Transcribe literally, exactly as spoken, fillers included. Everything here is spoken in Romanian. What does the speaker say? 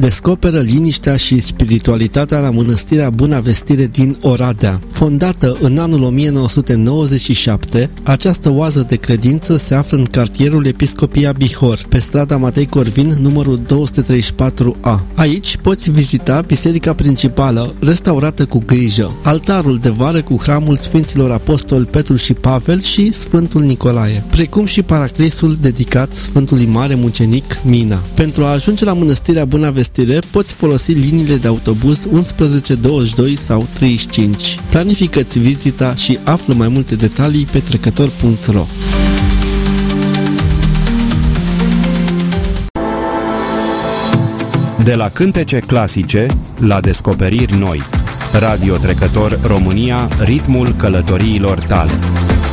descoperă liniștea și spiritualitatea la Mănăstirea Buna Vestire din Oradea. Fondată în anul o mie nouă sute nouăzeci și șapte, această oază de credință se află în cartierul Episcopia Bihor, pe strada Matei Corvin, numărul două sute treizeci și patru A. Aici poți vizita biserica principală, restaurată cu grijă, altarul de vară cu hramul Sfinților Apostoli Petru și Pavel și Sfântul Nicolae, precum și paraclisul dedicat Sfântului Mare Mucenic Mina. Pentru a ajunge la Mănăstirea Buna Vestire, poți folosi liniile de autobuz unsprezece, douăzeci și doi sau treizeci și cinci. Planifică-ți vizita și află mai multe detalii pe trecător punct ro. De la cântece clasice la descoperiri noi. Radio Trecător România, ritmul călătoriilor tale.